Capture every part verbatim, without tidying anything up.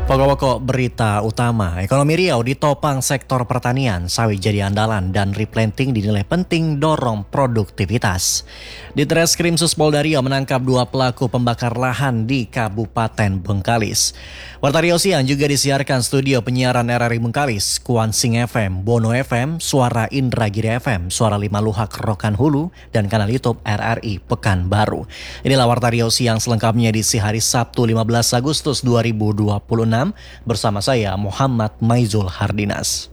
Pokok-pokok berita utama, ekonomi Riau ditopang sektor pertanian, sawit jadi andalan dan replanting dinilai penting dorong produktivitas. Ditreskrim Suspolda Riau menangkap dua pelaku pembakar lahan di Kabupaten Bengkalis. Warta Riau Siang juga disiarkan studio penyiaran R R I Bengkalis, Kuansing F M, Bono F M, Suara Indragiri F M, Suara Lima Luhak Rokan Hulu, dan kanal YouTube R R I Pekanbaru. Inilah Warta Riau Siang selengkapnya di hari Sabtu lima belas Agustus dua ribu dua puluh enam. Bersama saya Muhammad Maizul Hardinas.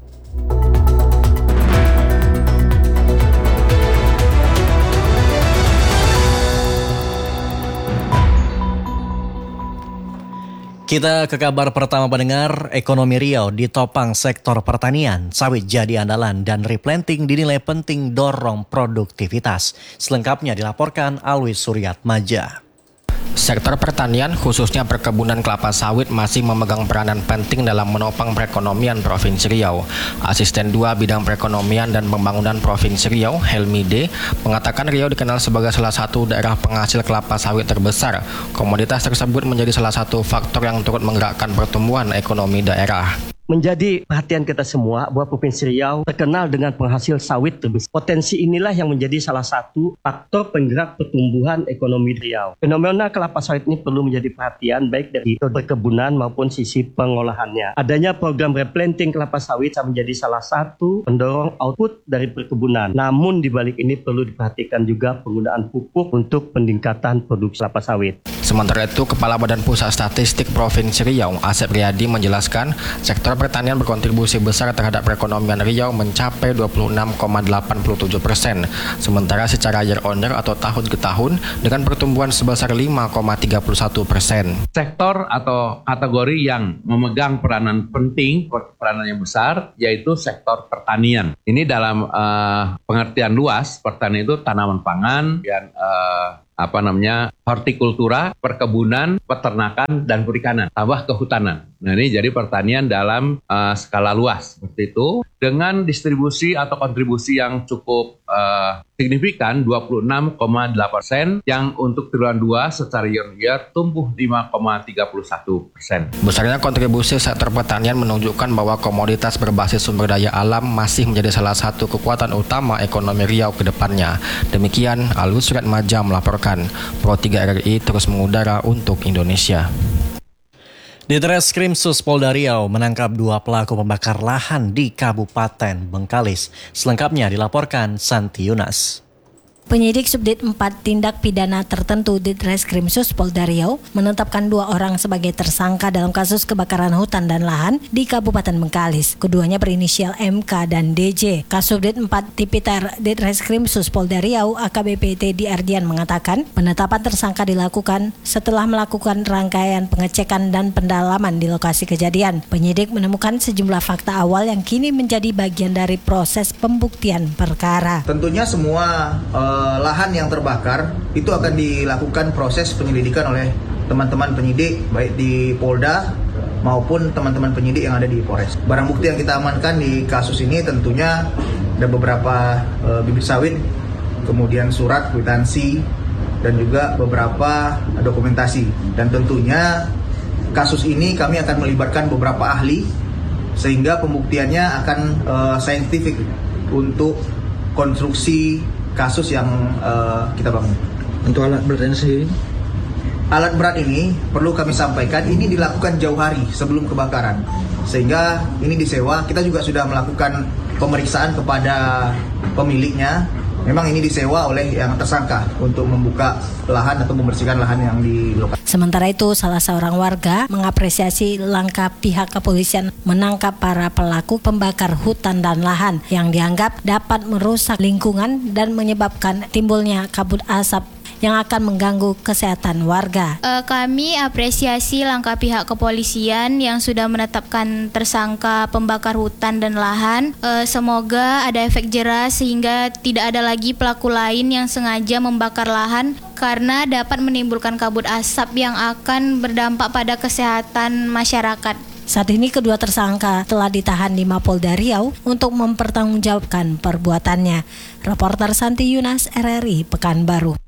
Kita ke kabar pertama pendengar, ekonomi Riau ditopang sektor pertanian, sawit jadi andalan dan replanting dinilai penting dorong produktivitas. Selengkapnya dilaporkan Alwi Suryatmaja. Sektor pertanian, khususnya perkebunan kelapa sawit, masih memegang peranan penting dalam menopang perekonomian Provinsi Riau. Asisten dua Bidang Perekonomian dan Pembangunan Provinsi Riau, Helmi D, mengatakan Riau dikenal sebagai salah satu daerah penghasil kelapa sawit terbesar. Komoditas tersebut menjadi salah satu faktor yang turut menggerakkan pertumbuhan ekonomi daerah. Menjadi perhatian kita semua bahwa Provinsi Riau terkenal dengan penghasil sawit terbesar. Potensi inilah yang menjadi salah satu faktor penggerak pertumbuhan ekonomi Riau. Fenomena kelapa sawit ini perlu menjadi perhatian baik dari perkebunan maupun sisi pengolahannya. Adanya program replanting kelapa sawit menjadi salah satu pendorong output dari perkebunan. Namun di balik ini perlu diperhatikan juga penggunaan pupuk untuk peningkatan produksi kelapa sawit. Sementara itu, Kepala Badan Pusat Statistik Provinsi Riau, Asep Riyadi, menjelaskan sektor pertanian berkontribusi besar terhadap perekonomian Riau mencapai dua puluh enam koma delapan tujuh persen. Sementara secara year on year atau tahun ke tahun dengan pertumbuhan sebesar lima koma tiga satu persen. Sektor atau kategori yang memegang peranan penting, peranan yang besar, yaitu sektor pertanian. Ini dalam uh, pengertian luas, pertanian itu tanaman pangan, dan uh, apa namanya hortikultura, perkebunan, peternakan, dan perikanan, tambah kehutanan. Nah ini jadi pertanian dalam uh, skala luas seperti itu, dengan distribusi atau kontribusi yang cukup uh, signifikan dua puluh enam koma delapan persen, yang untuk triwulan dua secara year on year tumbuh lima koma tiga satu persen. Besarnya kontribusi sektor pertanian menunjukkan bahwa komoditas berbasis sumber daya alam masih menjadi salah satu kekuatan utama ekonomi Riau ke depannya. Demikian Alwi Suryatmaja melaporkan. Pro tiga R R I terus mengudara untuk Indonesia. Ditreskrim Suspolda Riau menangkap dua pelaku pembakar lahan di Kabupaten Bengkalis. Selengkapnya dilaporkan Santi Yunas. Penyidik Subdit empat Tindak Pidana Tertentu Ditreskrim Suspolda Riau menetapkan dua orang sebagai tersangka dalam kasus kebakaran hutan dan lahan di Kabupaten Bengkalis. Keduanya berinisial M K dan D J. Kasubdit empat Tipiter Ditreskrim Suspolda Riau A K B P Teddy Ardian mengatakan penetapan tersangka dilakukan setelah melakukan rangkaian pengecekan dan pendalaman di lokasi kejadian. Penyidik menemukan sejumlah fakta awal yang kini menjadi bagian dari proses pembuktian perkara. Tentunya semua uh... lahan yang terbakar itu akan dilakukan proses penyelidikan oleh teman-teman penyidik baik di Polda maupun teman-teman penyidik yang ada di Polres. Barang bukti yang kita amankan di kasus ini tentunya ada beberapa e, bibit sawit, kemudian surat kwitansi dan juga beberapa dokumentasi. Dan tentunya kasus ini kami akan melibatkan beberapa ahli sehingga pembuktiannya akan e, saintifik untuk konstruksi kasus yang uh, kita bangun. Untuk alat berat ini sendiri? Alat berat ini perlu kami sampaikan ini dilakukan jauh hari sebelum kebakaran, sehingga ini disewa. Kita juga sudah melakukan pemeriksaan kepada pemiliknya. Memang ini disewa oleh yang tersangka untuk membuka lahan atau membersihkan lahan yang di lokasi. Sementara itu, salah seorang warga mengapresiasi langkah pihak kepolisian menangkap para pelaku pembakar hutan dan lahan yang dianggap dapat merusak lingkungan dan menyebabkan timbulnya kabut asap yang akan mengganggu kesehatan warga. Uh, kami apresiasi langkah pihak kepolisian yang sudah menetapkan tersangka pembakar hutan dan lahan. Uh, semoga ada efek jera sehingga tidak ada lagi pelaku lain yang sengaja membakar lahan karena dapat menimbulkan kabut asap yang akan berdampak pada kesehatan masyarakat. Saat ini kedua tersangka telah ditahan di Mapolda Riau untuk mempertanggungjawabkan perbuatannya. Reporter Santi Yunas, R R I Pekanbaru.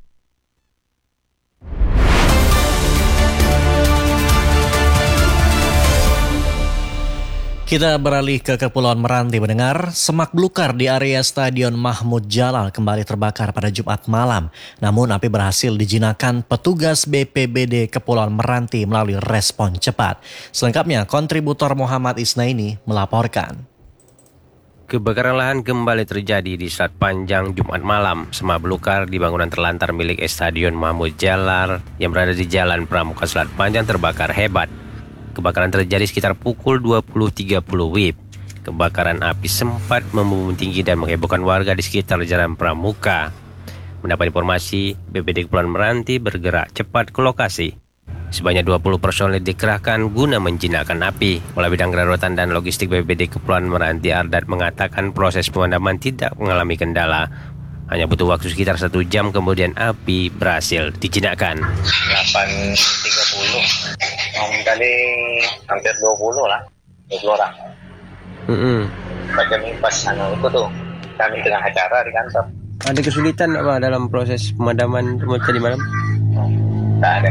Kita beralih ke Kepulauan Meranti. Mendengar, semak belukar di area Stadion Mahmud Jalal kembali terbakar pada Jumat malam. Namun api berhasil dijinakan petugas B P B D Kepulauan Meranti melalui respon cepat. Selengkapnya, kontributor Muhammad Isnaini melaporkan. Kebakaran lahan kembali terjadi di Selat Panjang Jumat malam. Semak belukar di bangunan terlantar milik Stadion Mahmud Jalal yang berada di Jalan Pramuka Selat Panjang terbakar hebat. Kebakaran terjadi sekitar pukul dua puluh tiga puluh W I B. Kebakaran api sempat membumbung tinggi dan menghebohkan warga di sekitar Jalan Pramuka. Mendapat informasi, B P D Kepulauan Meranti bergerak cepat ke lokasi. Sebanyak dua puluh personel dikerahkan guna menjinakkan api. Kepala Bidang Kedaruratan dan Logistik B P D Kepulauan Meranti Ardat mengatakan proses pemadaman tidak mengalami kendala. Hanya butuh waktu sekitar satu jam kemudian api berhasil dijinakkan. delapan tiga puluh kali hampir dua puluh lah, dua puluh orang. Mm-hmm. Bagian pas anu itu tuh, kami tengah acara di kantor. Ada kesulitan apa dalam proses pemadaman tadi malam? Tidak ada.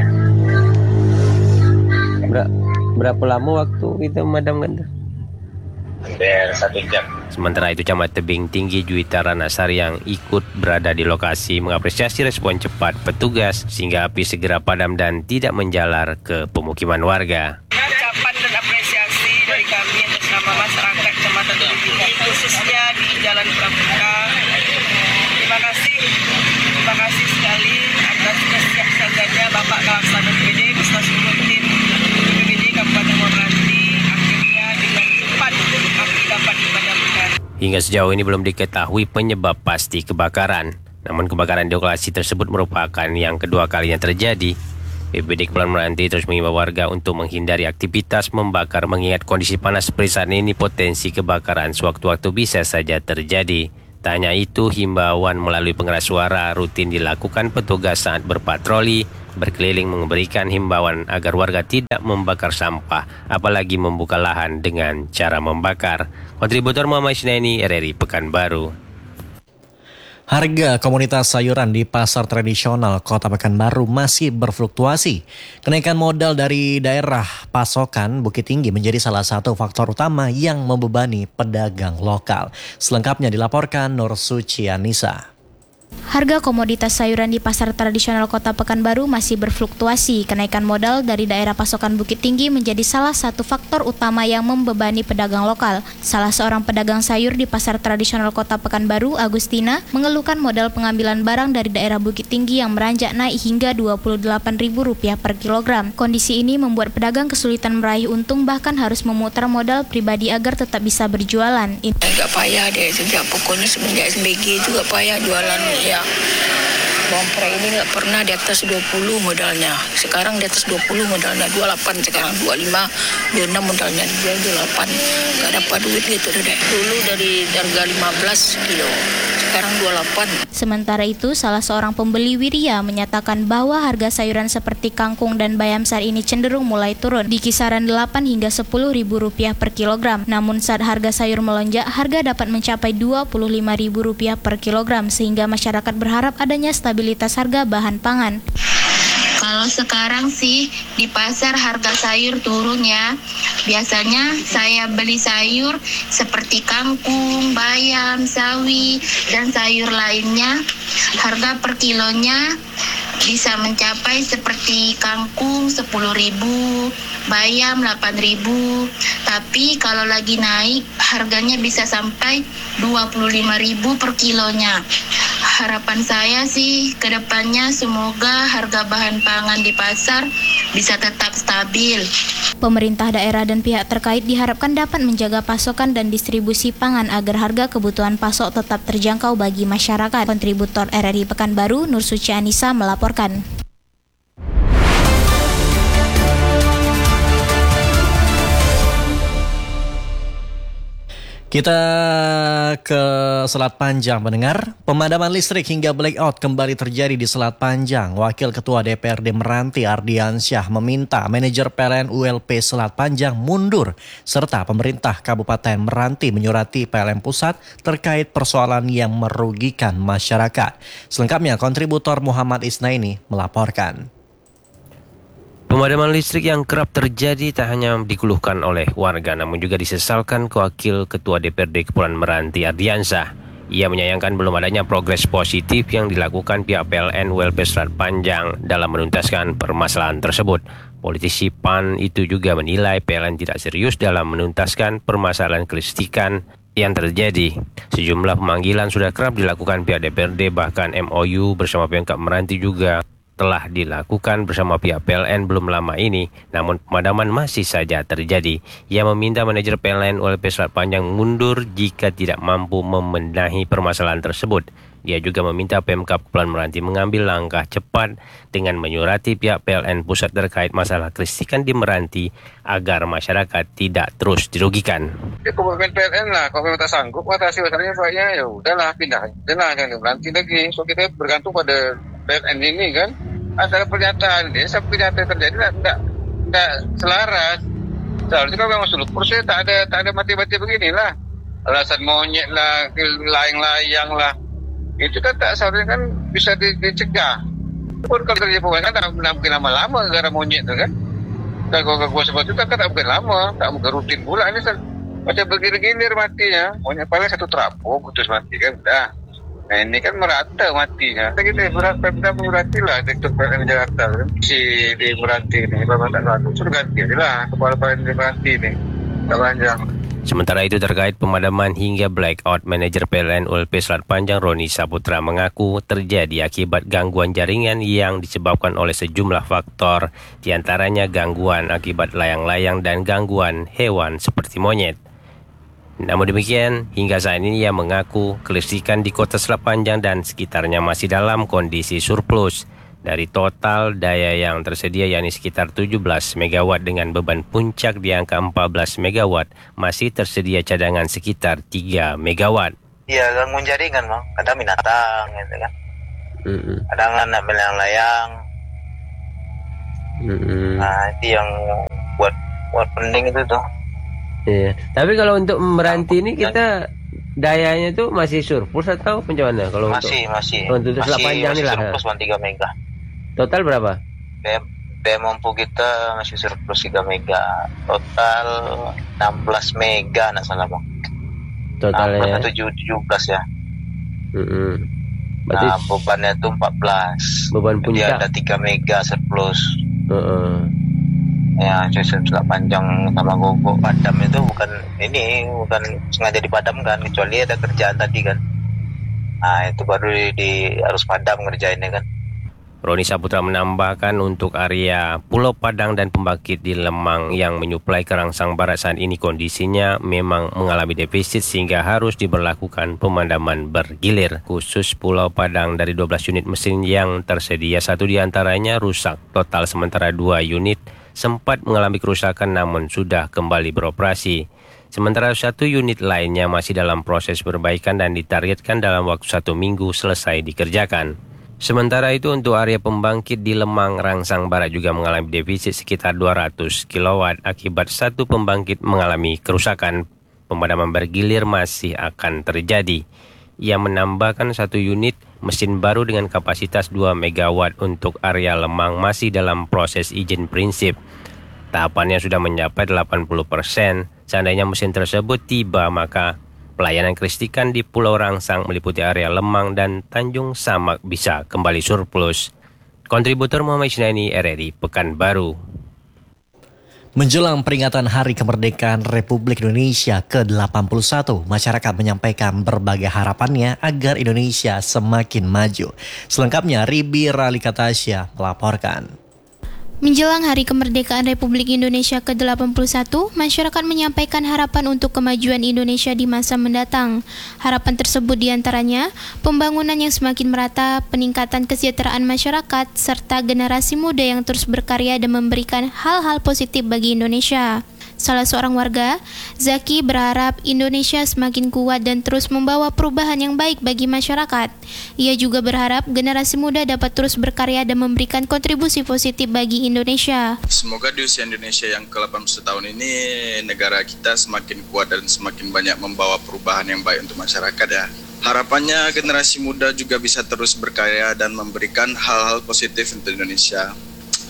Ber- berapa lama waktu kita memadamkan? Hampir satu jam. Sementara itu, Camat Tebing Tinggi Juwita Ranasari yang ikut berada di lokasi mengapresiasi respon cepat petugas sehingga api segera padam dan tidak menjalar ke pemukiman warga. Ucapan dan apresiasi dari kami atas nama masyarakat Kecamatan Tebing Tinggi khususnya di Jalan Pramuka. Terima kasih, terima kasih sekali atas kesiapsiagannya Bapak Kalaksana B P D beserta seluruh tim B P B D Kabupaten Meranti. Akhirnya dengan cepat api dapat dipadamkan. Hingga sejauh ini belum diketahui penyebab pasti kebakaran. Namun kebakaran di lokasi tersebut merupakan yang kedua kalinya terjadi. B P B D Kepulauan Meranti terus mengimbau warga untuk menghindari aktivitas membakar mengingat kondisi panas seperti saat ini potensi kebakaran sewaktu-waktu bisa saja terjadi. Tak hanya itu, himbauan melalui pengeras suara rutin dilakukan petugas saat berpatroli, berkeliling memberikan himbauan agar warga tidak membakar sampah, apalagi membuka lahan dengan cara membakar. Kontributor Muhammad Isnaini, R R I Pekanbaru. Harga komoditas sayuran di pasar tradisional Kota Pekanbaru masih berfluktuasi. Kenaikan modal dari daerah pasokan Bukit Tinggi menjadi salah satu faktor utama yang membebani pedagang lokal. Selengkapnya dilaporkan Nur Suci Anissa. Harga komoditas sayuran di pasar tradisional Kota Pekanbaru masih berfluktuasi. Kenaikan modal dari daerah pasokan Bukit Tinggi menjadi salah satu faktor utama yang membebani pedagang lokal. Salah seorang pedagang sayur di pasar tradisional Kota Pekanbaru, Agustina, mengeluhkan modal pengambilan barang dari daerah Bukit Tinggi yang meranjak naik hingga dua puluh delapan ribu rupiah per kilogram. Kondisi ini membuat pedagang kesulitan meraih untung, bahkan harus memutar modal pribadi agar tetap bisa berjualan. Agak payah deh, sejak pokoknya semenjak S B G juga payah jualan ya. Bawang merah ini nggak pernah di atas dua puluh modalnya. Sekarang di atas dua puluh modalnya, dua puluh delapan sekarang, dua puluh lima, dua puluh enam modalnya, dijual dua puluh delapan. Nggak dapat duit gitu deh. Dulu dari harga lima belas kilo, sekarang dua puluh delapan. Sementara itu, salah seorang pembeli Wirya menyatakan bahwa harga sayuran seperti kangkung dan bayam saat ini cenderung mulai turun di kisaran delapan hingga sepuluh ribu rupiah per kilogram. Namun saat harga sayur melonjak, harga dapat mencapai dua puluh lima ribu rupiah per kilogram sehingga masyarakat berharap adanya stabilitas harga bahan pangan. Kalau sekarang sih di pasar harga sayur turun ya. Biasanya saya beli sayur seperti kangkung, bayam, sawi, dan sayur lainnya. Harga per kilonya bisa mencapai seperti kangkung sepuluh ribu, bayam delapan ribu. Tapi kalau lagi naik harganya bisa sampai dua puluh lima ribu per kilonya. Harapan saya sih ke depannya semoga harga bahan pangan di pasar bisa tetap stabil. Pemerintah daerah dan pihak terkait diharapkan dapat menjaga pasokan dan distribusi pangan agar harga kebutuhan pasok tetap terjangkau bagi masyarakat. Kontributor R R I Pekanbaru, Nur Suci Anissa melaporkan. Kita ke Selat Panjang, mendengar. Pemadaman listrik hingga blackout kembali terjadi di Selat Panjang. Wakil Ketua D P R D Meranti Ardiansyah meminta manajer P L N U L P Selat Panjang mundur serta pemerintah Kabupaten Meranti menyurati P L N Pusat terkait persoalan yang merugikan masyarakat. Selengkapnya kontributor Muhammad Isnaini melaporkan. Pemadaman listrik yang kerap terjadi tak hanya dikeluhkan oleh warga, namun juga disesalkan Wakil Ketua D P R D Kepulauan Meranti Ardiansyah. Ia menyayangkan belum adanya progres positif yang dilakukan pihak P L N U L P Selat Panjang dalam menuntaskan permasalahan tersebut. Politisi P A N itu juga menilai P L N tidak serius dalam menuntaskan permasalahan kelistrikan yang terjadi. Sejumlah pemanggilan sudah kerap dilakukan pihak D P R D, bahkan M O U bersama Pemkab Meranti juga telah dilakukan bersama pihak P L N belum lama ini, namun pemadaman masih saja terjadi. Ia meminta manajer P L N U L P Selat Panjang mundur jika tidak mampu membenahi permasalahan tersebut. Dia juga meminta Pemkab Kepulauan Meranti mengambil langkah cepat dengan menyurati pihak P L N pusat terkait masalah kelistrikan di Meranti agar masyarakat tidak terus dirugikan. Ya, komitmen P L N lah, kalau memang tak sanggup atasi masalahnya Paknya, ya udahlah pindah, udahlah jangan di Meranti lagi. So kita bergantung pada P L N ini kan. Antara pernyataan dia sampai pernyataan terjadi tidak tidak selaras. Seharusnya kalau memang seluruh proses tak ada tak ada mati-mati beginilah. Alasan monyet lah, layang-layang lah. Itu kan tak seharusnya kan bisa di, dicegah. Pun kalau terjadi pembangunan tak mungkin lama-lama gara monyet tu kan. Dan kalau seperti itu tak tak mungkin lama, tak mungkin rutin pula ini macam bergilir-gilir matinya. Monyet paling satu terapung putus mati kan dah. Nah ini kan merata matinya. Kita berat Pemda Meranti lah Direktur P L N Jakarta kan. Si di Meranti ni, Bapak tak lalu. Suruh ganti je lah Kepala P L N di Meranti ni. Tak panjang. Sementara itu terkait pemadaman hingga blackout, manajer P L N U L P Selat Panjang Roni Saputra mengaku terjadi akibat gangguan jaringan yang disebabkan oleh sejumlah faktor, diantaranya gangguan akibat layang-layang dan gangguan hewan seperti monyet. Namun demikian, hingga saat ini ia mengaku kelistrikan di Kota Selat Panjang dan sekitarnya masih dalam kondisi surplus. Dari total daya yang tersedia yakni sekitar tujuh belas megawatt dengan beban puncak di angka empat belas megawatt, masih tersedia cadangan sekitar tiga megawatt. Iya, gangguan jaringan bang, ada binatang gitu kan. Mm-hmm. Kadang anak melayang-layang. Mm-hmm. Nah itu yang buat buat penting itu tuh. Iya. Tapi kalau untuk Meranti ini kita dayanya tuh masih surplus atau bagaimana? Kalau masih untuk, masih untuk masih, Selat Panjang masih ini lah. Surplus tiga mega. Total berapa? Daya mampu kita masih surplus tiga mega. Total enam belas mega nak salah bang. Totalnya tujuh belas ya. Mm-hmm. Berarti nah bebannya itu empat belas. Beban puncak. Jadi ada tiga mega surplus. Uh-uh. Ya, sistem Selat Panjang sama Gogok padam itu bukan ini, bukan sengaja dipadamkan, kecuali ada kerjaan tadi kan. Nah, itu baru di, di harus padam ngerjainnya kan. Roni Saputra menambahkan untuk area Pulau Padang dan pembangkit di Lemang yang menyuplai ke Rangsang Barat saat ini kondisinya memang mengalami defisit sehingga harus diberlakukan pemadaman bergilir. Khusus Pulau Padang dari dua belas unit mesin yang tersedia, satu diantaranya rusak total sementara dua unit sempat mengalami kerusakan namun sudah kembali beroperasi. Sementara satu unit lainnya masih dalam proses perbaikan dan ditargetkan dalam waktu satu minggu selesai dikerjakan. Sementara itu untuk area pembangkit di Lemang Rangsang Barat juga mengalami defisit sekitar dua ratus kilowatt akibat satu pembangkit mengalami kerusakan. Pemadaman bergilir masih akan terjadi. Ia menambahkan satu unit mesin baru dengan kapasitas dua megawatt untuk area Lemang masih dalam proses izin prinsip. Tahapannya sudah mencapai delapan puluh persen. Seandainya mesin tersebut tiba, maka pelayanan kelistrikan di Pulau Rangsang meliputi area Lemang dan Tanjung Samak bisa kembali surplus. Kontributor Muhammad Isnaini, R R I Pekanbaru. Menjelang peringatan Hari Kemerdekaan Republik Indonesia ke delapan puluh satu, masyarakat menyampaikan berbagai harapannya agar Indonesia semakin maju. Selengkapnya, Ribi Ralikatasya melaporkan. Menjelang Hari Kemerdekaan Republik Indonesia ke delapan puluh satu, masyarakat menyampaikan harapan untuk kemajuan Indonesia di masa mendatang. Harapan tersebut diantaranya pembangunan yang semakin merata, peningkatan kesejahteraan masyarakat, serta generasi muda yang terus berkarya dan memberikan hal-hal positif bagi Indonesia. Salah seorang warga, Zaki, berharap Indonesia semakin kuat dan terus membawa perubahan yang baik bagi masyarakat. Ia juga berharap generasi muda dapat terus berkarya dan memberikan kontribusi positif bagi Indonesia. Semoga di usia Indonesia yang ke delapan puluh satu tahun ini, negara kita semakin kuat dan semakin banyak membawa perubahan yang baik untuk masyarakat ya. Harapannya generasi muda juga bisa terus berkarya dan memberikan hal-hal positif untuk Indonesia.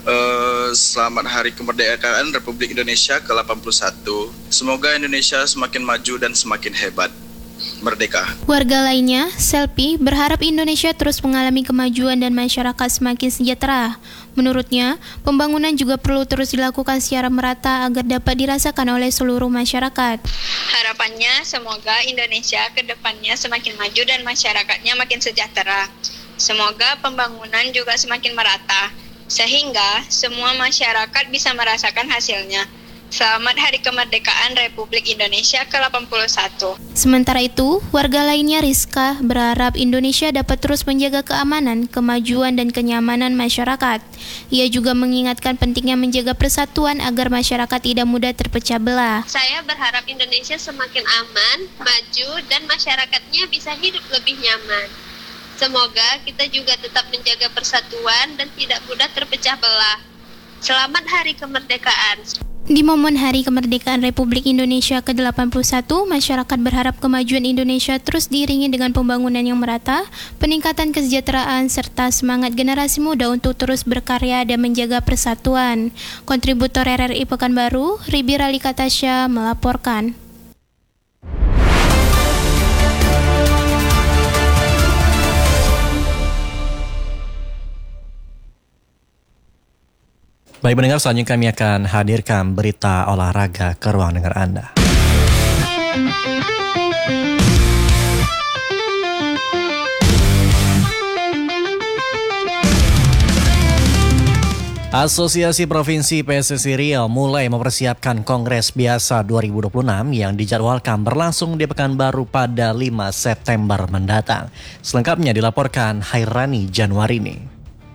Uh, selamat Hari Kemerdekaan Republik Indonesia ke delapan puluh satu. Semoga Indonesia semakin maju dan semakin hebat. Merdeka. Warga lainnya, Selpi, berharap Indonesia terus mengalami kemajuan dan masyarakat semakin sejahtera. Menurutnya, pembangunan juga perlu terus dilakukan secara merata agar dapat dirasakan oleh seluruh masyarakat. Harapannya semoga Indonesia ke depannya semakin maju dan masyarakatnya makin sejahtera. Semoga pembangunan juga semakin merata, sehingga semua masyarakat bisa merasakan hasilnya. Selamat Hari Kemerdekaan Republik Indonesia ke delapan puluh satu. Sementara itu, warga lainnya Rizka berharap Indonesia dapat terus menjaga keamanan, kemajuan dan kenyamanan masyarakat. Ia juga mengingatkan pentingnya menjaga persatuan agar masyarakat tidak mudah terpecah belah. Saya berharap Indonesia semakin aman, maju dan masyarakatnya bisa hidup lebih nyaman. Semoga kita juga tetap menjaga persatuan dan tidak mudah terpecah belah. Selamat Hari Kemerdekaan. Di momen Hari Kemerdekaan Republik Indonesia ke delapan puluh satu, masyarakat berharap kemajuan Indonesia terus diiringi dengan pembangunan yang merata, peningkatan kesejahteraan, serta semangat generasi muda untuk terus berkarya dan menjaga persatuan. Kontributor R R I Pekanbaru, Ribi Ralika Tasya melaporkan. Baik pendengar, selanjutnya kami akan hadirkan berita olahraga ke ruang dengar Anda. Asosiasi Provinsi P S S I Riau mulai mempersiapkan Kongres Biasa dua ribu dua puluh enam yang dijadwalkan berlangsung di Pekanbaru pada lima September mendatang. Selengkapnya dilaporkan Hairani Januarini.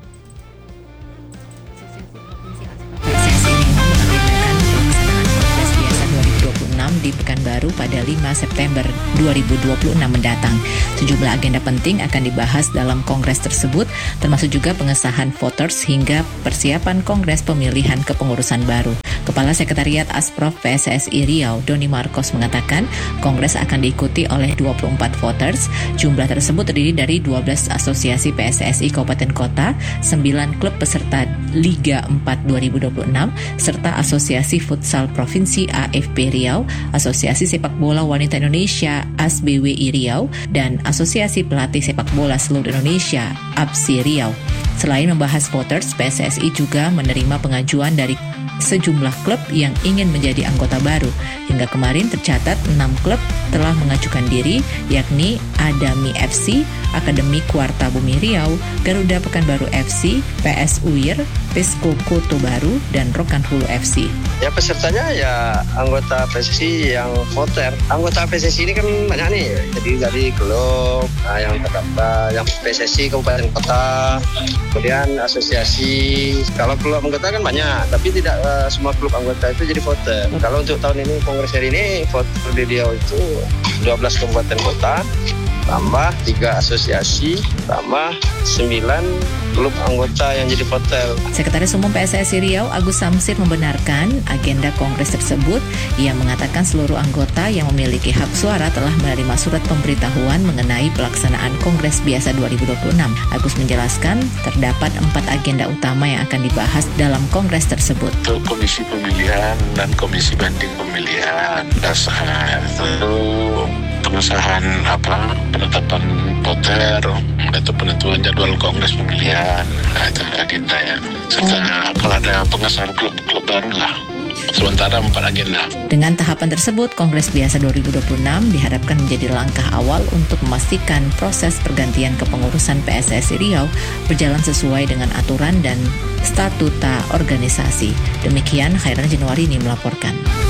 Di Pekanbaru pada lima September dua ribu dua puluh enam mendatang. Sejumlah agenda penting akan dibahas dalam kongres tersebut, termasuk juga pengesahan voters hingga persiapan kongres pemilihan kepengurusan baru. Kepala Sekretariat Asprof P S S I Riau, Doni Marcos, mengatakan kongres akan diikuti oleh dua puluh empat voters. Jumlah tersebut terdiri dari dua belas asosiasi P S S I Kabupaten Kota, sembilan klub peserta Liga empat dua ribu dua puluh enam, serta Asosiasi Futsal Provinsi A F P Riau, Asosiasi Sepak Bola Wanita Indonesia A S B W I Riau, dan Asosiasi Pelatih Sepak Bola Seluruh Indonesia A P S I Riau. Selain membahas voters, P S S I juga menerima pengajuan dari sejumlah klub yang ingin menjadi anggota baru. Hingga kemarin tercatat enam klub telah mengajukan diri, yakni Adami F C, Akademi Kuarta Bumi Riau, Garuda Pekanbaru F C, P S U I R, Pesco Koto Baru, dan Rokan Hulu F C. Ya pesertanya ya anggota P S S I yang voter. Anggota P S S I ini kan banyak nih, jadi dari klub nah, yang terdaftar, yang P S S I Kabupaten Kota, kemudian asosiasi. Kalau klub anggota kan banyak, tapi tidak uh, semua klub anggota itu jadi voter. Kalau untuk tahun ini kongres hari ini voter di Riau itu dua belas kabupaten kota, tambah tiga asosiasi, tambah sembilan klub anggota yang jadi voter. Sekretaris Umum P S S I Riau, Agus Samsir, membenarkan agenda kongres tersebut. Ia mengatakan seluruh anggota yang memiliki hak suara telah menerima surat pemberitahuan mengenai pelaksanaan Kongres Biasa dua ribu dua puluh enam. Agus menjelaskan terdapat empat agenda utama yang akan dibahas dalam kongres tersebut. Untuk komisi pemilihan dan komisi banding pemilihan dasar, lalu pengesahan apa penetapan voter, itu penentuan jadwal kongres pemilihan, nah, itu agenda ya. Serta kalau ada pengesahan klub-klub baru lah. Sementara empat agenda. Dengan tahapan tersebut, Kongres Biasa dua ribu dua puluh enam diharapkan menjadi langkah awal untuk memastikan proses pergantian kepengurusan P S S I Riau berjalan sesuai dengan aturan dan statuta organisasi. Demikian, Khairan Januarini melaporkan.